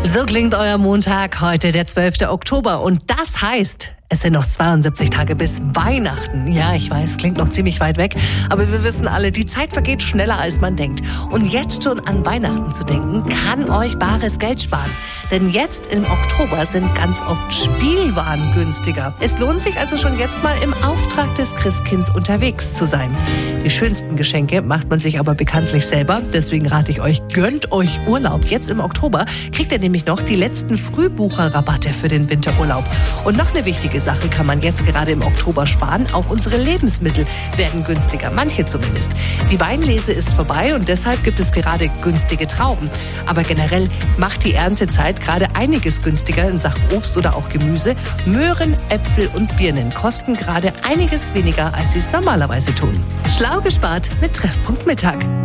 So klingt euer Montag, heute der 12. Oktober. Und das heißt, es sind noch 72 Tage bis Weihnachten. Ja, ich weiß, klingt noch ziemlich weit weg, aber wir wissen alle, die Zeit vergeht schneller, als man denkt. Und jetzt schon an Weihnachten zu denken, kann euch bares Geld sparen. Denn jetzt im Oktober sind ganz oft Spielwaren günstiger. Es lohnt sich also schon jetzt mal im Auftrag des Christkinds unterwegs zu sein. Die schönsten Geschenke macht man sich aber bekanntlich selber. Deswegen rate ich euch, gönnt euch Urlaub. Jetzt im Oktober kriegt ihr nämlich noch die letzten Frühbucherrabatte für den Winterurlaub. Und noch eine wichtige Sache kann man jetzt gerade im Oktober sparen. Auch unsere Lebensmittel werden günstiger, manche zumindest. Die Weinlese ist vorbei und deshalb gibt es gerade günstige Trauben. Aber generell macht die Erntezeit gerade einiges günstiger in Sachen Obst oder auch Gemüse. Möhren, Äpfel und Birnen kosten gerade einiges weniger, als sie es normalerweise tun. Schlau gespart mit Treffpunkt Mittag.